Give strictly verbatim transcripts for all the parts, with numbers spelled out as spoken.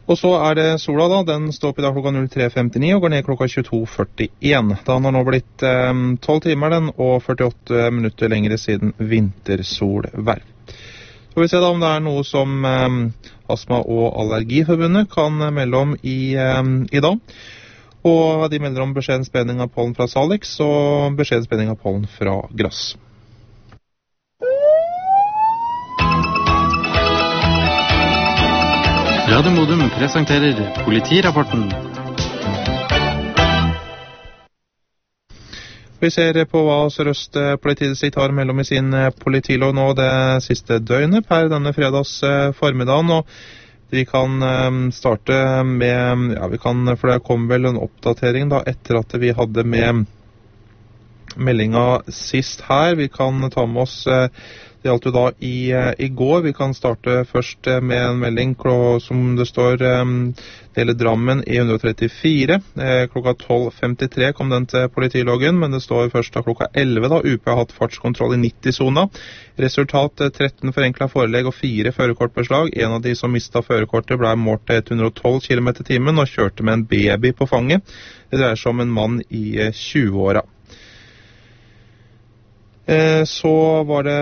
Og så er det sola da, den står opp i dag klokka null tre femtini og går ned klokka tjueto førtien. Da har nå blitt eh, tolv timer den, og førtiåtte minutter lengre siden vintersolvær. Så får vi se da om det er noe som eh, Astma- og Allergiforbundet kan melde om i, eh, i dag. Og de melder om beskjeden spredning av pollen fra Salix og beskjeden spredning av pollen fra Grass. Radio Modum presenterer politirapporten. Vi ser på hva Sør-Øst politidistrikt har mellom i sin politilov nå det siste døgnet per denne fredags formiddagen, og vi kan starte med, ja vi kan, for det kom vel en oppdatering da etter at vi hadde med meldinga sist her. Vi kan ta med oss det gjaldt jo da i, i går. Vi kan starte først med en melding som det står det gjelder Drammen E ett trettifire. Klokka tolv femtitre kom den til politiloggen, men det står først da klokka elleve da. U P har hatt fartskontroll i nitti-sona. Resultat tretten forenklet forelegg og fire førerkortbeslag. En av de som mistet førerkortet ble målt til ett hundre og tolv kilometer i timen og kjørte med en baby på fanget. Det dreier seg om en mann i tjue-åra. Så var det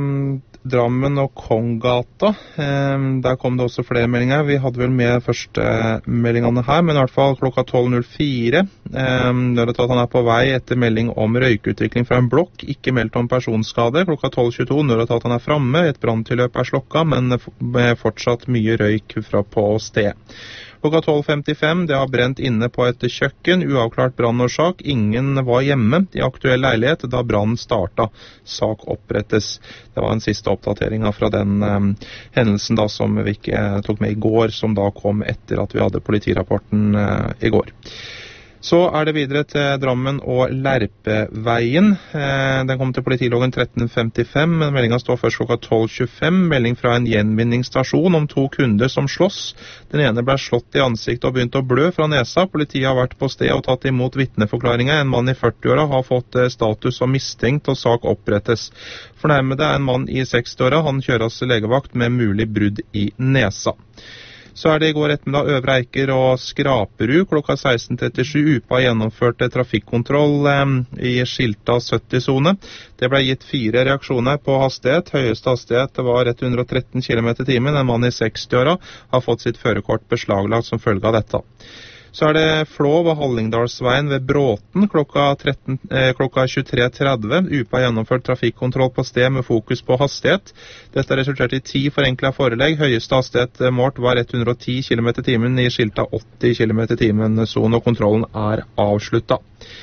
Drammen og Konggata. Der kom det også flere meldinger. Vi hadde vel med første meldingene her, men i hvert fall klokka tolv null fire. Når det tatt han er på vei etter melding om røykutvikling fra en blokk, ikke meldt om personskade. Klokka tolv tjueto, når det tatt han er fremme, et branntilløp er slokka, men med fortsatt mye røyk fra på sted. Klokka tolv femtifem, det har brent inne på et kjøkken, uavklart brannårsak. Ingen var hjemme i aktuell leilighet da brannen starta. Sak opprettes. Det var en siste oppdatering fra den um, hendelsen da som vi ikke tok med i går, som da kom etter at vi hadde politirapporten uh, i går. Så er det videre til Drammen og Lerpeveien. Den kom til politiloggen tretten femtifem, men meldingen står først klokka tolv tjuefem. Melding fra en gjenvinningsstasjon om to kunder som slåss. Den ene ble slått i ansiktet og begynte å blø fra nesa. Politiet har vært på sted og tatt imot vitneforklaringer. En mann i førti-åra har fått status som mistenkt og sak opprettes. Fornærmede er en mann i seksti-åra. Han kjøres legevakt med mulig brudd i nesa. Så er det i går ettermiddag Øvre Eiker og Skraperud. Klokka seksten trettisju U P A gjennomførte trafikkontroll eh, i skilta sytti-sone. Det ble gitt fire reaksjoner på hastighet. Høyeste hastighet var ett hundre og tretten kilometer i timen. En mann i seksti-åra har fått sitt førerkort beslaglagt som følge av dette. Så er det Flå ved Hallingdalsveien ved Bråten klokka, tretten, eh, klokka tjuetre tretti. U P A gjennomført trafikkontroll på sted med fokus på hastighet. Dette resulterte i ti forenklet forelegg. Høyeste hastighet målt var ett hundre og ti kilometer i timen i skilta åtti kilometer i timen zone, og kontrollen er avsluttet.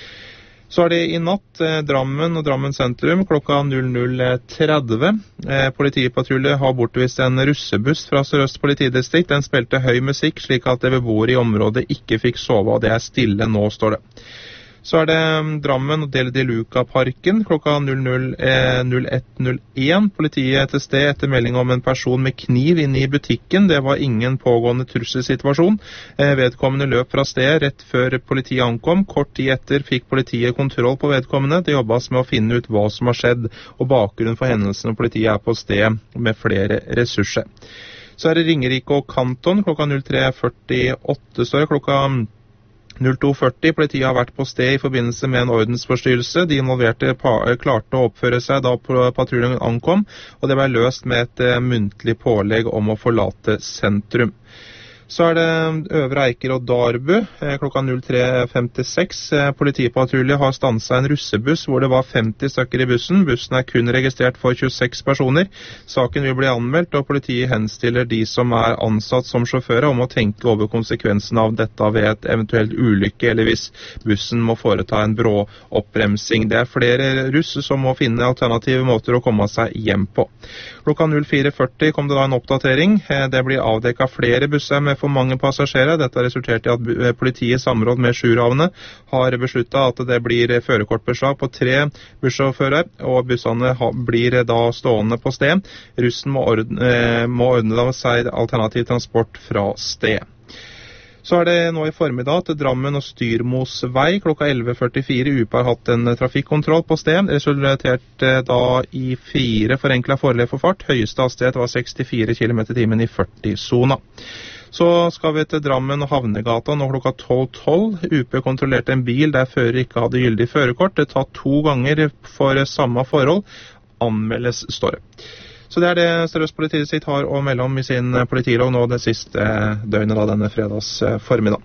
Så er det i natt eh, Drammen og Drammen sentrum klokka null null tretti. Eh, politipatrulje har bortvist en russebuss fra Sør-Øst politidistrikt. Den spilte høy musikk slik at beboere i området ikke fikk sove, og det er stille nå, står det. Så er det Drammen og Del de Luca-parken klokka null null ett null én. Politiet til sted etter melding om en person med kniv inne i butikken. Det var ingen pågående trusselsituasjon. Vedkommende løp fra stedet rett før politiet ankom. Kort tid etter fikk politiet kontroll på vedkommende. Det jobbes med å finne ut hva som har skjedd, og bakgrunnen for hendelsen, og politiet er på sted med flere ressurser. Så er det Ringerike og Kanton klokka null tre førtiåtte, står det klokka null to førti. Politiet har vært på sted i forbindelse med en ordensforstyrrelse. De involverte klarte å oppføre seg da patruljen ankom, og det ble løst med et uh, muntlig pålegg om å forlate sentrum. Så er det Øvre Eiker og Darbu eh, klokka null tre femtiseks. Eh, politipatrulje har stanset en russebuss hvor det var femti stykker i bussen. Bussen er kun registrert for tjueseks personer. Saken vil bli anmeldt, og politiet henstiller de som er ansatt som sjåfører om å tenke over konsekvensen av dette ved et eventuelt ulykke, eller hvis bussen må foreta en brå oppbremsing. Det er flere russ som må finne alternative måter å komme seg hjem på. Klokka null fire førti kom det da en oppdatering. Eh, det blir avdekket flere busser med for mange passasjerer. Dette har resultert i at politiet i samråd med Sjurhavne har besluttet at det blir førerkortbeslag på tre bussjåfører, og bussene blir da stående på sted. Russen må ordne, må ordne seg alternativ transport fra sted. Så er det nå i formiddag til Drammen og Styrmos vei klokka elleve førtifire. U P A har hatt en trafikkontroll på sted, resulterte da i fire forenklet forelegg for fart. Høyeste hastighet var sekstifire kilometer i timen i førti-sona. Så skal vi til Drammen og Havnegata nå klokka tolv tolv. U P kontrollerte en bil der fører ikke hadde gyldig førerkort. Det tar to ganger for samme forhold. Anmeldes, står det. Så det er det Sør-Øst politidistrikt har å melde om i sin politilov nå det siste døgnet da, denne fredags formiddag.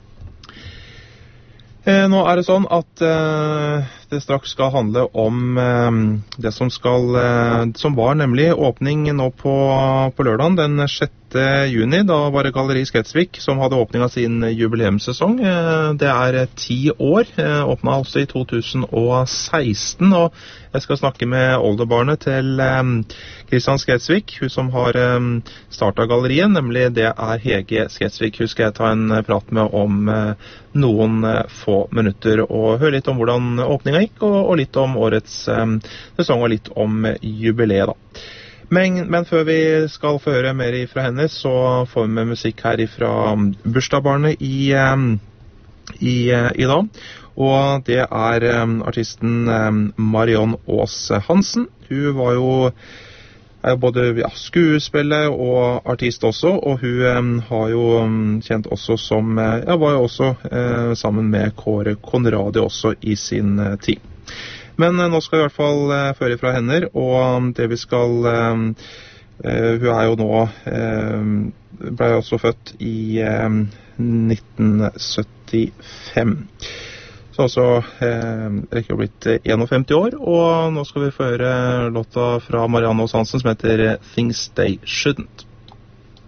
Nå er det sånn at eh, det straks skal handle om eh, det som skal, eh, som var nemlig åpning nå på, på lørdagen den sjette juni. Da var det Galleri Skedsvik som hadde åpning av sin jubileumssesong. Eh, det er ti år, eh, åpnet også i to tusen og seksten, og jeg skal snakke med oldebarnet til eh, Kristian Skedsvik, hun som har eh, startet galleriet, nemlig det er Hege Skedsvik. Hun skal jeg ta en prat med om eh, noen eh, få minutter og høre litt om hvordan åpningen gikk, og, og litt om årets eh, sesong og litt om jubileet da. Men, men før vi skal få høre mer fra henne, så får vi med musikk her fra bursdagsbarnet i, eh, i, eh, i dag. Og det er eh, artisten eh, Marion Aas Hansen. Hun var jo er jo både ja, skuespiller og artist også, og hun eh, har jo kjent også som, eh, ja, var jo også eh, sammen med Kåre Conradi også i sin eh, tid. Men eh, nå skal vi i hvert fall eh, føre fra henne, og det vi skal, eh, eh, hun er jo nå, eh, ble jo også født i eh, nitten syttifem. Så også eh, rekker å blitt femtién år, og nå skal vi få høre låta fra Marianne Aas Hansen som heter Things They Shouldn't.